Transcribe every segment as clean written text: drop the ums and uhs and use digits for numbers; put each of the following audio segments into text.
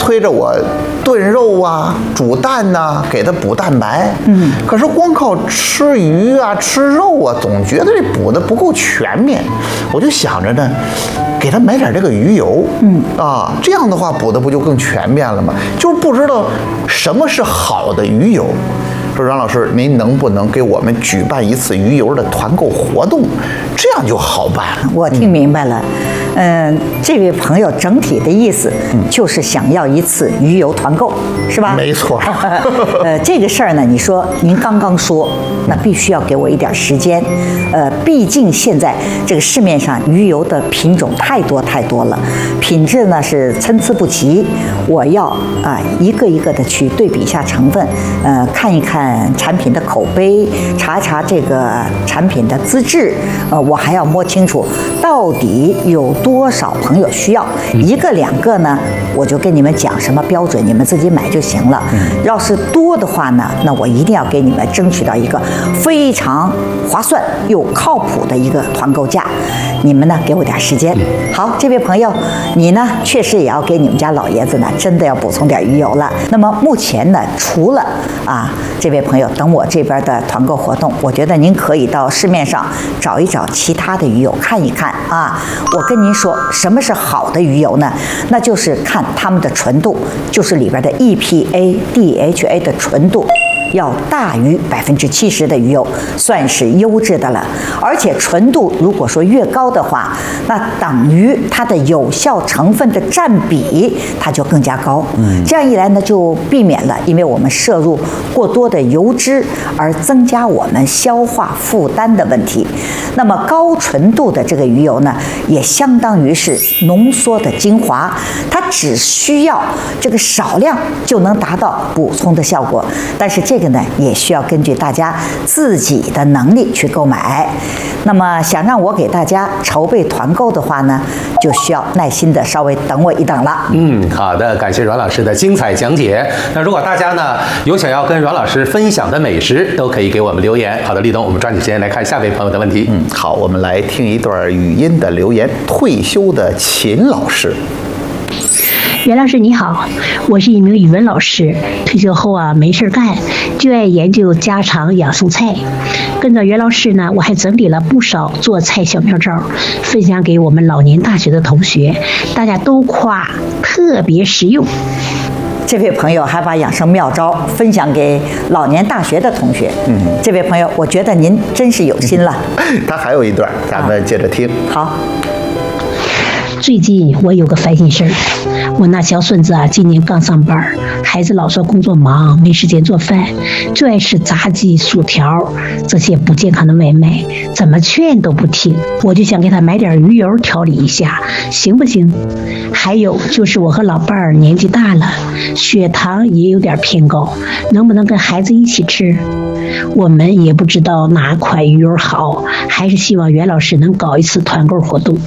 催着我炖肉啊、煮蛋呐、给它补蛋白。可是光靠吃鱼啊、吃肉啊，总觉得这补的不够全面。我就想着呢，给他买点这个鱼油。这样的话补的不就更全面了吗？就是不知道什么是好的鱼油。说阮老师，您能不能给我们举办一次鱼油的团购活动？这样就好办了。 我听明白了。这位朋友整体的意思就是想要一次鱼油团购，是吧？ 没错。 这个事儿呢，你说您刚刚说，那必须要给我一点时间。毕竟现在这个市面上鱼油的品种太多了，品质呢是参差不齐。我要一个一个的去对比一下成分，看一看产品的口碑，查一查这个产品的资质。我还要摸清楚到底有多少朋友需要，一个两个呢，我就跟你们讲什么标准，你们自己买就行了。要是多的话呢，那我一定要给你们争取到一个非常划算又靠谱的一个团购价。你们呢，给我点时间。好，这位朋友，你呢，确实也要给你们家老爷子呢，真的要补充点鱼油了。那么目前呢，除了这位朋友等我这边的团购活动，我觉得您可以到市面上找一找其他的鱼油看一看啊。我跟您说，什么是好的鱼油呢？那就是看它们的纯度，就是里边的 EPA、DHA 的纯度。要大于70%的鱼油算是优质的了，而且纯度如果说越高的话，那等于它的有效成分的占比它就更加高。这样一来呢，就避免了因为我们摄入过多的油脂而增加我们消化负担的问题。那么高纯度的这个鱼油呢，也相当于是浓缩的精华，它只需要这个少量就能达到补充的效果。但是这个呢，也需要根据大家自己的能力去购买。那么想让我给大家筹备团购的话呢，就需要耐心的稍微等我一等了。 好的，感谢阮老师的精彩讲解。那如果大家呢有想要跟阮老师分享的美食，都可以给我们留言。好的，立冬，我们抓紧时间来看下位朋友的问题。 好，我们来听一段语音的留言。退休的秦老师。 袁老师你好，我是一名语文老师，退休后没事干，就爱研究家常养生菜。跟着袁老师呢，我还整理了不少做菜小妙招，分享给我们老年大学的同学，大家都夸特别实用。 这位朋友还把养生妙招分享给老年大学的同学。这位朋友，我觉得您真是有心了。 他还有一段，咱们接着听。 好。 最近我有个烦心事儿，我那小孙子今年刚上班，孩子老说工作忙没时间做饭，最爱吃炸鸡、薯条这些不健康的外卖，怎么劝都不听。我就想给他买点鱼油调理一下，行不行？还有就是我和老伴儿年纪大了，血糖也有点偏高，能不能跟孩子一起吃？我们也不知道哪款鱼油好，还是希望袁老师能搞一次团购活动。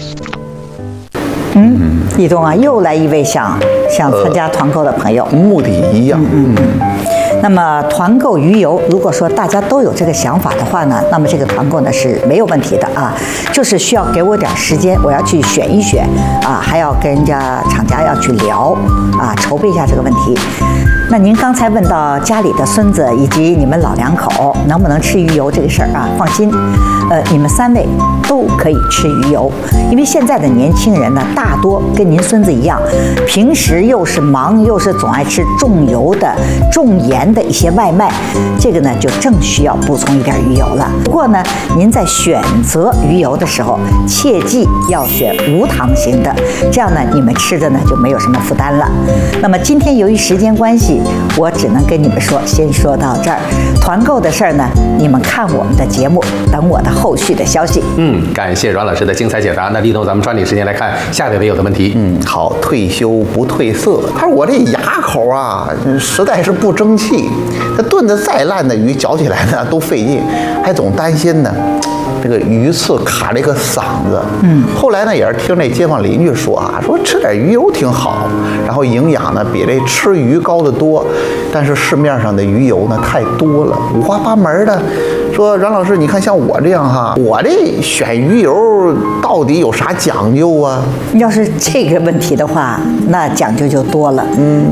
立冬又来一位想参加团购的朋友， 目的一样。 那么团购鱼油，如果说大家都有这个想法的话呢，那么这个团购呢是没有问题的啊，就是需要给我点时间，我要去选一选还要跟人家厂家要去聊筹备一下这个问题。那您刚才问到家里的孙子以及你们老两口能不能吃鱼油这个事儿放心，你们3位都可以吃鱼油，因为现在的年轻人呢，大多跟您孙子一样，平时又是忙又是总爱吃重油的、重盐的一些外卖，这个呢就正需要补充一点鱼油了。不过呢，您在选择鱼油的时候，切记要选无糖型的，这样呢你们吃的呢就没有什么负担了。那么今天由于时间关系，我只能跟你们说，先说到这儿。团购的事儿呢，你们看我们的节目，等我的后续的消息。 感谢阮老师的精彩解答。那立冬，咱们抓紧时间来看下位朋友的问题。 好，退休不褪色。他说我这牙口实在是不争气，他炖的再烂的鱼嚼起来呢都费劲，还总担心呢这个鱼刺卡这个嗓子。后来呢也是听这街坊邻居说说吃点鱼油挺好，然后营养呢比这吃鱼高得多，但是市面上的鱼油呢太多了，五花八门的。说阮老师，你看像我这样我这选鱼油到底有啥讲究啊？ 要是这个问题的话，那讲究就多了。